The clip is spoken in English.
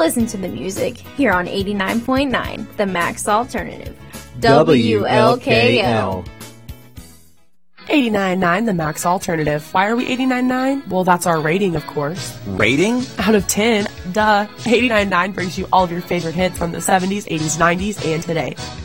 listen to the music here on 89.9, the Max Alternative. WLKL. 89.9, the Max Alternative. Why are we 89.9? Well, that's our rating, of course. Rating? Out of 10, duh. 89.9 brings you all of your favorite hits from the 70s, 80s, 90s, and today.